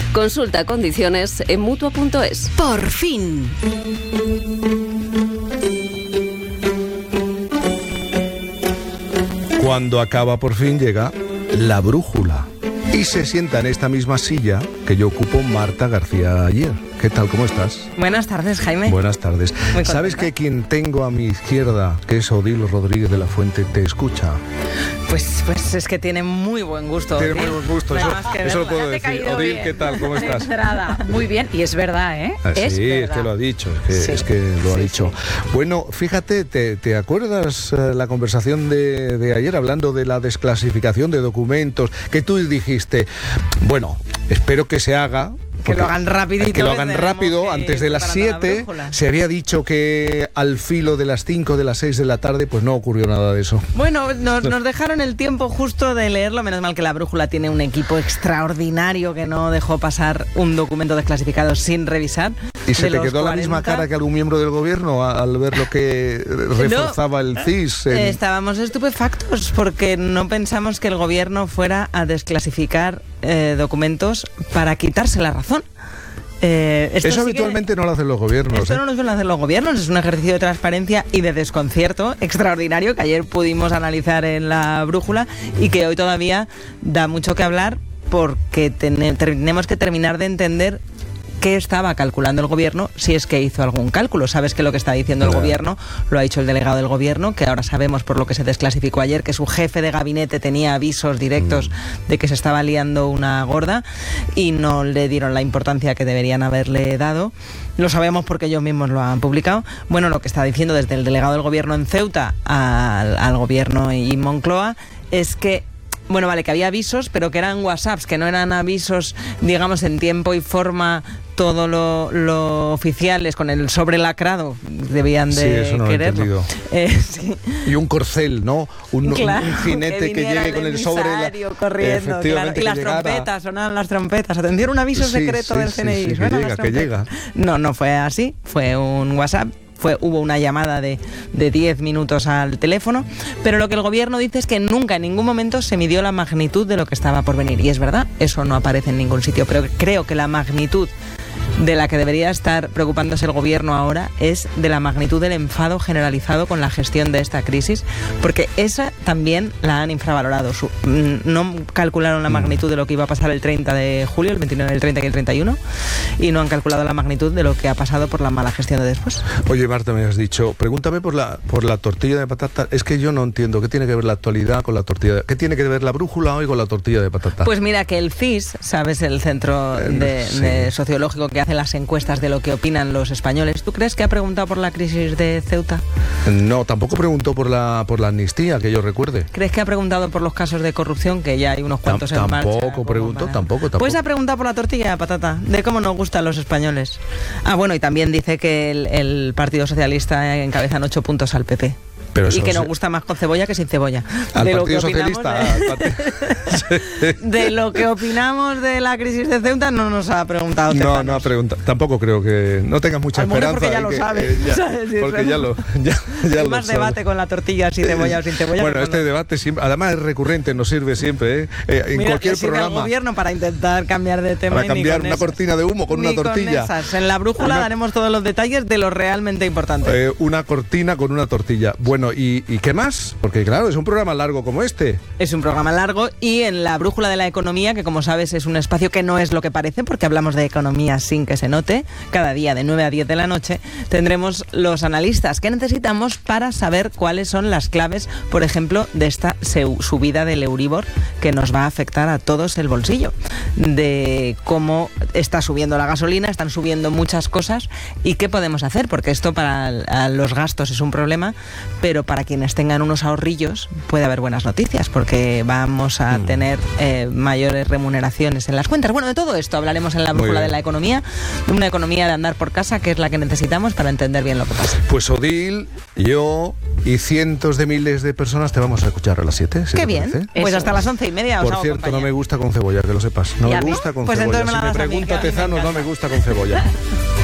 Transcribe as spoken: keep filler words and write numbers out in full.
Consulta condiciones en mutua punto es. Por fin. Cuando acaba por fin llega la brújula y se sienta en esta misma silla que yo ocupo Marta García Ayer. ¿Qué tal? ¿Cómo estás? Buenas tardes, Jaime. Buenas tardes. ¿Sabes que quien tengo a mi izquierda, que es Odil Rodríguez de la Fuente, te escucha? Pues, pues es que tiene muy buen gusto. Tiene Odil. muy buen gusto, eso, eso lo puedo decir. Odil, bien. ¿qué tal? ¿Cómo estás? Muy bien, y es verdad, ¿eh? Ah, es sí, verdad. es que lo ha dicho, es que, Sí. es que lo ha Sí, dicho. sí. Bueno, fíjate, ¿te, te acuerdas eh, la conversación de, de ayer hablando de la desclasificación de documentos? Que tú dijiste, bueno, espero que se haga. Que lo hagan rapidito. Que lo hagan tenemos rápido, que antes de las preparar la siete. brújula. Se había dicho que al filo de las cinco, de las seis de la tarde, pues no ocurrió nada de eso. Bueno, nos, nos dejaron el tiempo justo de leerlo. Menos mal que la brújula tiene un equipo extraordinario que no dejó pasar un documento desclasificado sin revisar. ¿Y se De te los quedó la misma cuarenta, cara que algún miembro del gobierno a- al ver lo que reforzaba el C I S? En... Eh, Estábamos estupefactos porque no pensamos que el gobierno fuera a desclasificar eh, documentos para quitarse la razón. Eh, esto Eso sí que- habitualmente no lo hacen los gobiernos. Esto ¿eh? no lo suelen hacer los gobiernos, es un ejercicio de transparencia y de desconcierto extraordinario que ayer pudimos analizar en la brújula y que hoy todavía da mucho que hablar porque ten- tenemos que terminar de entender qué estaba calculando el gobierno, si es que hizo algún cálculo. Sabes que lo que está diciendo el Claro. gobierno lo ha dicho el delegado del gobierno, que ahora sabemos por lo que se desclasificó ayer, que su jefe de gabinete tenía avisos directos de que se estaba liando una gorda y no le dieron la importancia que deberían haberle dado. Lo sabemos porque ellos mismos lo han publicado. Bueno, lo que está diciendo desde el delegado del gobierno en Ceuta al, al gobierno y Moncloa es que bueno, vale, que había avisos, pero que eran WhatsApps, que no eran avisos, digamos, en tiempo y forma, todo lo, lo oficiales, con el sobre lacrado, debían Sí, de eso no lo he quererlo. entendido. Eh, sí. Y un corcel, ¿no? Un, Claro, un jinete que, viniera llegue con el sobre. La... emisario corriendo, Efectivamente, claro. Y que las llegara. trompetas, sonaban las trompetas. Atención, un aviso Sí, secreto sí, del sí, C N I. sí, que suenan llega, las que trompetas. llega. No, no fue así, fue un WhatsApp. Fue, hubo una llamada de, de diez minutos al teléfono, pero lo que el gobierno dice es que nunca, en ningún momento, se midió la magnitud de lo que estaba por venir. Y es verdad, eso no aparece en ningún sitio, pero creo que la magnitud de la que debería estar preocupándose el gobierno ahora es de la magnitud del enfado generalizado con la gestión de esta crisis, porque esa también la han infravalorado. Su, no calcularon la magnitud de lo que iba a pasar el treinta de julio, el veintinueve, el treinta y el treinta y uno, y no han calculado la magnitud de lo que ha pasado por la mala gestión de después. Oye, Marta, me has dicho, pregúntame por la por la tortilla de patata. Es que yo no entiendo qué tiene que ver la actualidad con la tortilla de... ¿Qué tiene que ver la brújula hoy con la tortilla de patata? Pues mira que el C I S, ¿sabes? El centro de, Sí. de sociológico que hace las encuestas de lo que opinan los españoles. ¿Tú crees que ha preguntado por la crisis de Ceuta? No, tampoco preguntó por la por la amnistía, que yo recuerde. ¿Crees que ha preguntado por los casos de corrupción, que ya hay unos cuantos Tam- en marcha? tampoco como preguntó, tampoco, tampoco. Pues ha preguntado por la tortilla de patata, de cómo nos gustan los españoles. Ah, bueno, y también dice que el, el Partido Socialista encabeza en ocho puntos al P P. Pero Y eso que no nos sé. gusta más con cebolla que sin cebolla. Al De lo Partido que opinamos Socialista. de- al parti- De lo que opinamos de la crisis de Ceuta no nos ha preguntado. No, Tezanos. no ha preguntado. Tampoco creo que... No tengas mucha A lo mejor esperanza. porque ya y lo que, sabe, eh, ya- ¿sabes? Sí, porque eso. ya lo ya, ya Hay lo más sabe. debate con la tortilla, si cebolla o sin cebolla. Bueno, que este con- debate siempre, además es recurrente, nos sirve siempre, ¿eh? Eh, en Mira, cualquier le sirve al programa. gobierno para intentar cambiar de tema. Para y ni cambiar con una esas. cortina de humo con Ni una tortilla. Con esas. En la brújula Una- daremos todos los detalles de lo realmente importante. Eh, una cortina con una tortilla. Bueno, ¿y, ¿y qué más? Porque claro, es un programa largo como este. Es un programa largo y en la brújula de la economía, que como sabes es un espacio que no es lo que parece, porque hablamos de economía sin que se note, cada día de nueve a diez de la noche, tendremos los analistas que necesitamos para saber cuáles son las claves, por ejemplo, de esta seu- subida del Euribor que nos va a afectar a todos el bolsillo, de cómo está subiendo la gasolina, están subiendo muchas cosas y qué podemos hacer, porque esto para a los gastos es un problema, pero para quienes tengan unos ahorrillos puede haber buenas noticias, porque vamos a tener eh, mayores remuneraciones en las cuentas. Bueno, de todo esto hablaremos en la Muy brújula bien. de la economía, de una economía de andar por casa, que es la que necesitamos para entender bien lo que pasa. Pues Odil, yo y cientos de miles de personas te vamos a escuchar a las siete. Si Qué te bien, parece. pues Eso hasta es. las once y media os Por hago cierto, no compañía. me gusta con cebolla, que lo sepas. No ¿Y a me mí? gusta con Pues cebolla. entonces me Si la me das a mí, pregunta que a mí me Tezanos, no encanta. me gusta con cebolla.